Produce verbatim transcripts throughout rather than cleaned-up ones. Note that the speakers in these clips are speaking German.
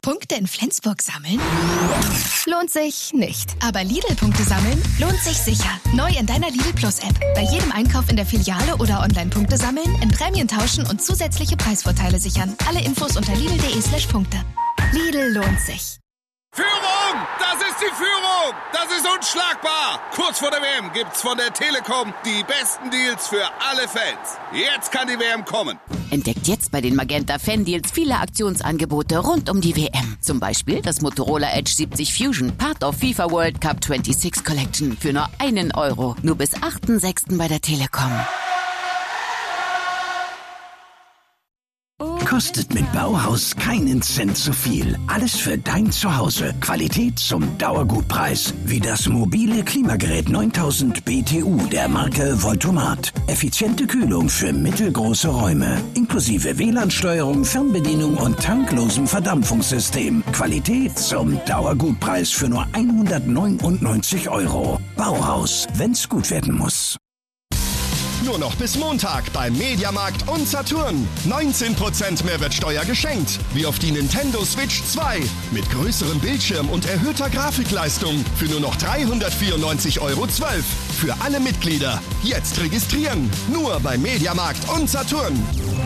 Punkte in Flensburg sammeln? Lohnt sich nicht. Aber Lidl-Punkte sammeln lohnt sich sicher. Neu in deiner Lidl Plus-App. Bei jedem Einkauf in der Filiale oder Online-Punkte sammeln, in Prämien tauschen und zusätzliche Preisvorteile sichern. Alle Infos unter lidl.de slash Punkte. Lidl lohnt sich. Führung! Das ist die Führung! Das ist unschlagbar! Kurz vor der W M gibt's von der Telekom die besten Deals für alle Fans. Jetzt kann die W M kommen. Entdeckt jetzt bei den Magenta Fan-Deals viele Aktionsangebote rund um die W M. Zum Beispiel das Motorola Edge siebzig Fusion, Part of FIFA World Cup sechsundzwanzig Collection für nur einen Euro. Nur bis achten sechsten bei der Telekom. Kostet mit Bauhaus keinen Cent zu viel. Alles für dein Zuhause. Qualität zum Dauergutpreis. Wie das mobile Klimagerät neuntausend B T U der Marke Voltomat. Effiziente Kühlung für mittelgroße Räume. Inklusive W L A N-Steuerung, Fernbedienung und tanklosem Verdampfungssystem. Qualität zum Dauergutpreis für nur hundertneunundneunzig Euro. Bauhaus, wenn's gut werden muss. Nur noch bis Montag beim Mediamarkt und Saturn. neunzehn Prozent Mehrwertsteuer geschenkt. Wie auf die Nintendo Switch zwei. Mit größerem Bildschirm und erhöhter Grafikleistung. Für nur noch dreihundertvierundneunzig Euro zwölf. Für alle Mitglieder. Jetzt registrieren. Nur beim Mediamarkt und Saturn.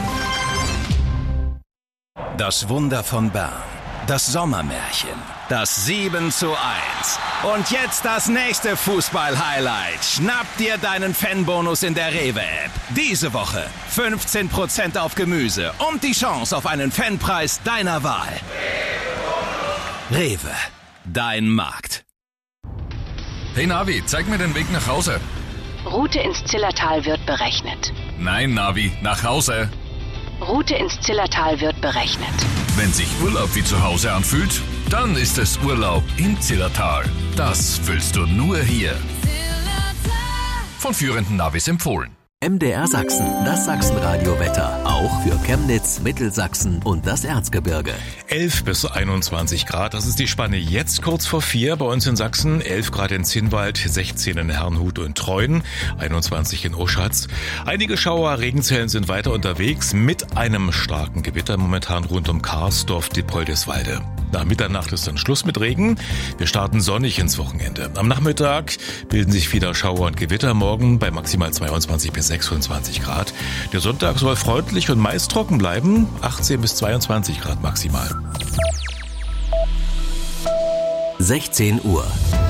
Das Wunder von Bern. Das Sommermärchen. Das sieben zu eins. Und jetzt das nächste Fußball-Highlight. Schnapp dir deinen Fanbonus in der Rewe-App. Diese Woche fünfzehn Prozent auf Gemüse und die Chance auf einen Fanpreis deiner Wahl. Rewe, dein Markt. Hey Navi, zeig mir den Weg nach Hause. Route ins Zillertal wird berechnet. Nein, Navi, nach Hause. Route ins Zillertal wird berechnet. Wenn sich Urlaub wie zu Hause anfühlt, dann ist es Urlaub im Zillertal. Das fühlst du nur hier. Von führenden Navis empfohlen. M D R Sachsen, das Sachsenradio-Wetter. Auch für Chemnitz, Mittelsachsen und das Erzgebirge. elf bis einundzwanzig Grad, das ist die Spanne jetzt kurz vor vier bei uns in Sachsen. elf Grad in Zinnwald, sechzehn in Herrnhut und Treuen, einundzwanzig in Oschatz. Einige Schauer, Regenzellen sind weiter unterwegs mit einem starken Gewitter momentan rund um Karsdorf, Diepoldeswalde. Nach Mitternacht ist dann Schluss mit Regen. Wir starten sonnig ins Wochenende. Am Nachmittag bilden sich wieder Schauer und Gewitter, morgen bei maximal zweiundzwanzig bis sechsundzwanzig Grad. Der Sonntag soll freundlich und meist trocken bleiben, achtzehn bis zweiundzwanzig Grad maximal. sechzehn Uhr.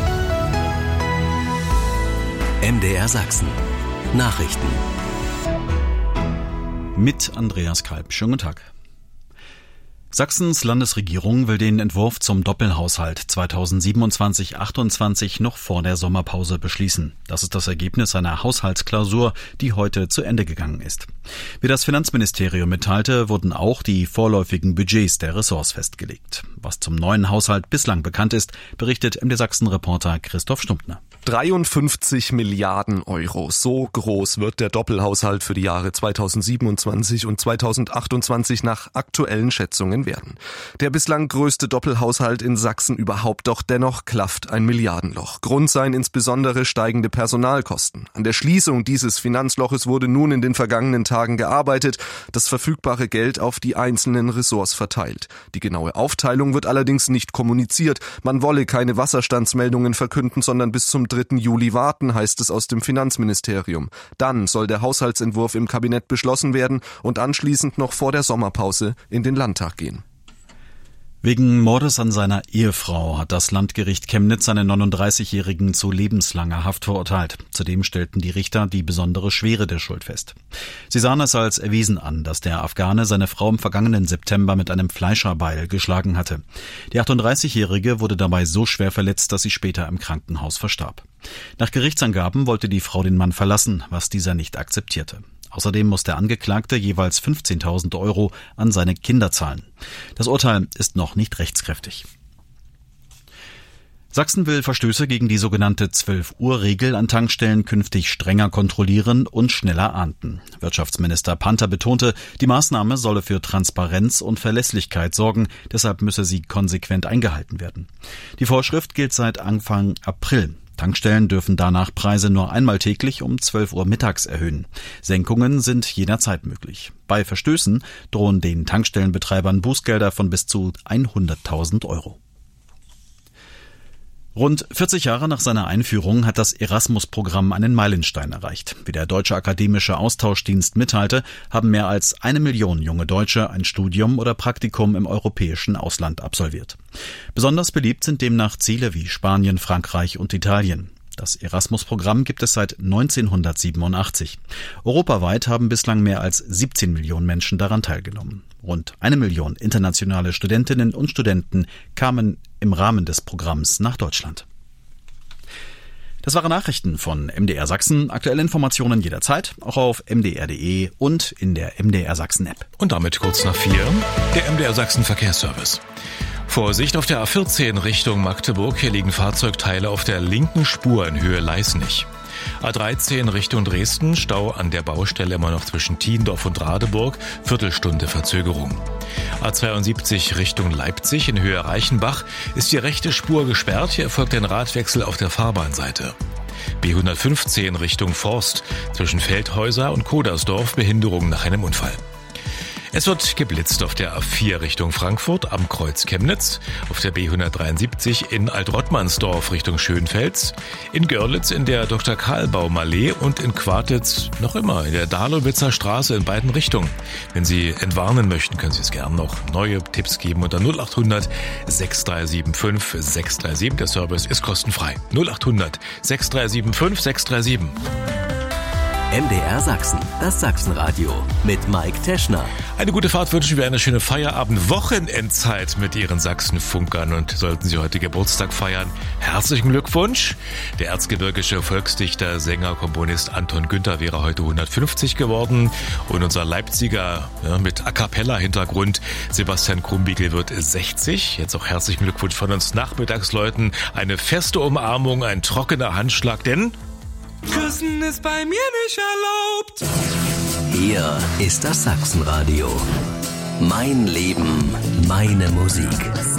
M D R Sachsen. Nachrichten. Mit Andreas Kalb. Schönen guten Tag. Sachsens Landesregierung will den Entwurf zum Doppelhaushalt zweitausendsiebenundzwanzig achtundzwanzig noch vor der Sommerpause beschließen. Das ist das Ergebnis einer Haushaltsklausur, die heute zu Ende gegangen ist. Wie das Finanzministerium mitteilte, wurden auch die vorläufigen Budgets der Ressorts festgelegt. Was zum neuen Haushalt bislang bekannt ist, berichtet M D Sachsen-Reporter Christoph Stumptner. dreiundfünfzig Milliarden Euro. So groß wird der Doppelhaushalt für die Jahre zweitausendsiebenundzwanzig und zweitausendachtundzwanzig nach aktuellen Schätzungen werden. Der bislang größte Doppelhaushalt in Sachsen überhaupt, doch dennoch klafft ein Milliardenloch. Grund seien insbesondere steigende Personalkosten. An der Schließung dieses Finanzloches wurde nun in den vergangenen Tagen gearbeitet, das verfügbare Geld auf die einzelnen Ressorts verteilt. Die genaue Aufteilung wird allerdings nicht kommuniziert. Man wolle keine Wasserstandsmeldungen verkünden, sondern bis zum dritten Juli warten, heißt es aus dem Finanzministerium. Dann soll der Haushaltsentwurf im Kabinett beschlossen werden und anschließend noch vor der Sommerpause in den Landtag gehen. Wegen Mordes an seiner Ehefrau hat das Landgericht Chemnitz einen neununddreißigjährigen zu lebenslanger Haft verurteilt. Zudem stellten die Richter die besondere Schwere der Schuld fest. Sie sahen es als erwiesen an, dass der Afghane seine Frau im vergangenen September mit einem Fleischerbeil geschlagen hatte. Die achtunddreißigjährige wurde dabei so schwer verletzt, dass sie später im Krankenhaus verstarb. Nach Gerichtsangaben wollte die Frau den Mann verlassen, was dieser nicht akzeptierte. Außerdem muss der Angeklagte jeweils fünfzehntausend Euro an seine Kinder zahlen. Das Urteil ist noch nicht rechtskräftig. Sachsen will Verstöße gegen die sogenannte zwölf-Uhr-Regel an Tankstellen künftig strenger kontrollieren und schneller ahnden. Wirtschaftsminister Panther betonte, die Maßnahme solle für Transparenz und Verlässlichkeit sorgen, deshalb müsse sie konsequent eingehalten werden. Die Vorschrift gilt seit Anfang April. Tankstellen dürfen danach Preise nur einmal täglich um zwölf Uhr mittags erhöhen. Senkungen sind jederzeit möglich. Bei Verstößen drohen den Tankstellenbetreibern Bußgelder von bis zu hunderttausend Euro. Rund vierzig Jahre nach seiner Einführung hat das Erasmus-Programm einen Meilenstein erreicht. Wie der Deutsche Akademische Austauschdienst mitteilte, haben mehr als eine Million junge Deutsche ein Studium oder Praktikum im europäischen Ausland absolviert. Besonders beliebt sind demnach Ziele wie Spanien, Frankreich und Italien. Das Erasmus-Programm gibt es seit neunzehnhundertsiebenundachtzig. Europaweit haben bislang mehr als siebzehn Millionen Menschen daran teilgenommen. Rund eine Million internationale Studentinnen und Studenten kamen im Rahmen des Programms nach Deutschland. Das waren Nachrichten von M D R Sachsen. Aktuelle Informationen jederzeit, auch auf m d r punkt d e und in der M D R Sachsen App. Und damit kurz nach vier, der M D R Sachsen Verkehrsservice. Vorsicht auf der A vierzehn Richtung Magdeburg. Hier liegen Fahrzeugteile auf der linken Spur in Höhe Leißnich. A dreizehn Richtung Dresden, Stau an der Baustelle immer noch zwischen Thiendorf und Radeburg, Viertelstunde Verzögerung. A zweiundsiebzig Richtung Leipzig in Höhe Reichenbach ist die rechte Spur gesperrt, hier erfolgt ein Radwechsel auf der Fahrbahnseite. B hundertfünfzehn Richtung Forst, zwischen Feldhäuser und Kodersdorf, Behinderung nach einem Unfall. Es wird geblitzt auf der A vier Richtung Frankfurt am Kreuz Chemnitz, auf der B hundertdreiundsiebzig in Alt-Rottmannsdorf Richtung Schönfels, in Görlitz in der Doktor Karlbaum Allee und in Quartitz noch immer in der Dahlowitzer Straße in beiden Richtungen. Wenn Sie entwarnen möchten, können Sie es gerne noch neue Tipps geben unter null achthundert sechs drei sieben fünf sechs drei sieben. Der Service ist kostenfrei. null achthundert sechs drei sieben fünf sechs drei sieben. M D R Sachsen, das Sachsenradio mit Mike Teschner. Eine gute Fahrt wünschen wir, eine schöne Feierabend-Wochenendzeit mit Ihren Sachsenfunkern. Und sollten Sie heute Geburtstag feiern, herzlichen Glückwunsch. Der erzgebirgische Volksdichter, Sänger, Komponist Anton Günther wäre heute hundertfünfzig geworden. Und unser Leipziger ja, mit A-Cappella-Hintergrund Sebastian Krumbiegel wird sechzig. Jetzt auch herzlichen Glückwunsch von uns Nachmittagsleuten. Eine feste Umarmung, ein trockener Handschlag, denn Küssen ist bei mir nicht erlaubt. Hier ist das Sachsenradio. Mein Leben, meine Musik.